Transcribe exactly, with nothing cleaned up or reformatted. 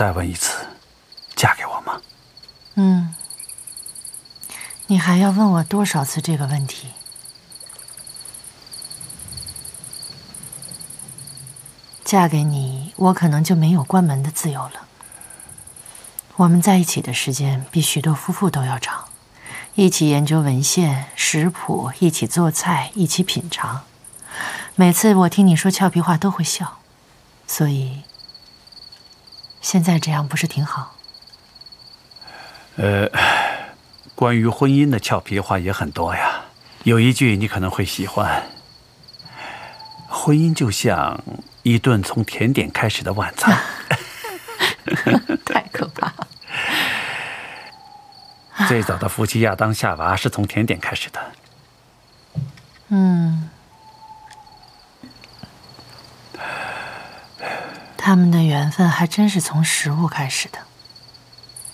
再问一次，嫁给我吗？ 嗯。你还要问我多少次这个问题？嫁给你，我可能就没有关门的自由了。我们在一起的时间比许多夫妇都要长，一起研究文献、食谱，一起做菜，一起品尝。每次我听你说俏皮话都会笑，所以现在这样不是挺好？ 呃，关于婚姻的俏皮话也很多呀。有一句你可能会喜欢：婚姻就像一顿从甜点开始的晚餐。 太可怕了。 最早的夫妻亚当夏娃是从甜点开始的。 嗯，他们的缘分还真是从食物开始的。